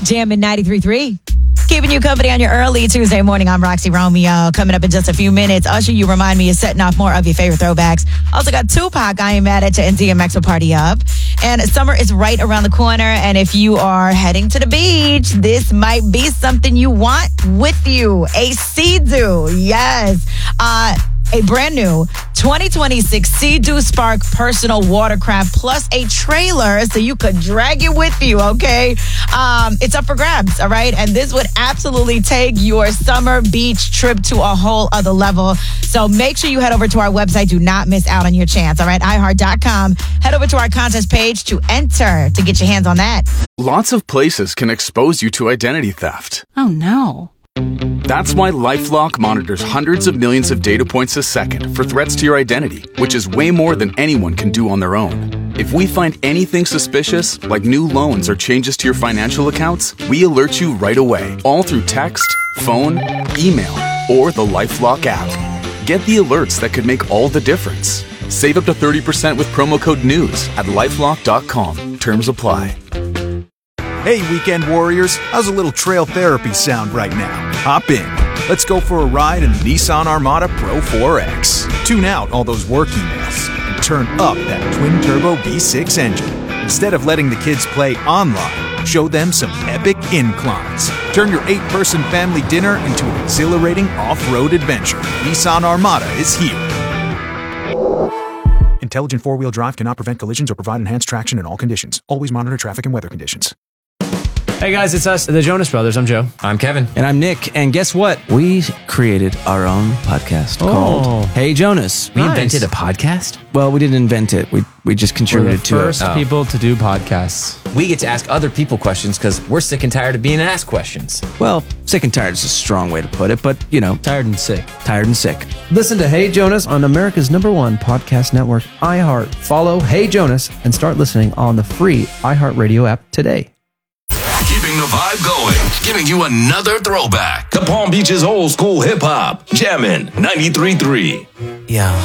Jammin' 93.3. Keeping you company on your early Tuesday morning. I'm Roxy Romeo. Coming up in just a few minutes, Usher, You Remind Me is setting off more of your favorite throwbacks. Also got Tupac, I Ain't Mad at You, and DMX will party up. And summer is right around the corner. And if you are heading to the beach, this might be something you want with you. A Sea-Doo. Yes. A brand new 2026 Sea-Doo Spark personal watercraft plus a trailer so you could drag it with you, okay? It's up for grabs, all right? And this would absolutely take your summer beach trip to a whole other level. So make sure you head over to our website. Do not miss out on your chance, all right? iHeart.com. Head over to our contest page to enter to get your hands on that. Lots of places can expose you to identity theft. Oh, no. That's why LifeLock monitors hundreds of millions of data points a second for threats to your identity, which is way more than anyone can do on their own. If we find anything suspicious, like new loans or changes to your financial accounts, we alert you right away, all through text, phone, email, or the LifeLock app. Get the alerts that could make all the difference. Save up to 30% with promo code NEWS at LifeLock.com. Terms apply. Hey, weekend warriors, how's a little trail therapy sound right now? Hop in. Let's go for a ride in the Nissan Armada Pro 4X. Tune out all those work emails and turn up that twin-turbo V6 engine. Instead of letting the kids play online, show them some epic inclines. Turn your 8-person family dinner into an exhilarating off-road adventure. Nissan Armada is here. Intelligent four-wheel drive cannot prevent collisions or provide enhanced traction in all conditions. Always monitor traffic and weather conditions. Hey guys, it's us, the Jonas Brothers. I'm Joe. I'm Kevin. And I'm Nick. And guess what? We created our own podcast called Hey Jonas. We invented a podcast? Well, we didn't invent it. We just contributed to it. We're the first people to do podcasts. We get to ask other people questions because we're sick and tired of being asked questions. Well, sick and tired is a strong way to put it, but, you know. Tired and sick. Tired and sick. Listen to Hey Jonas on America's #1 podcast network, iHeart. Follow Hey Jonas and start listening on the free iHeartRadio app today. Keeping the vibe going, giving you another throwback. The Palm Beach's old school hip hop, Jammin' 93.3. Yo.